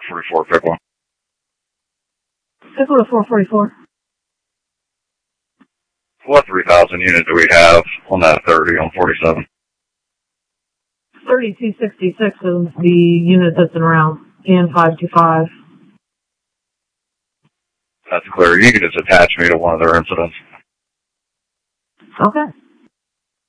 444, pick one. Pick one to 444. What 3,000 unit do we have on that 30 on 47? 3266 is the unit that's in route, and 525. That's clear. You can just attach me to one of their incidents. Okay.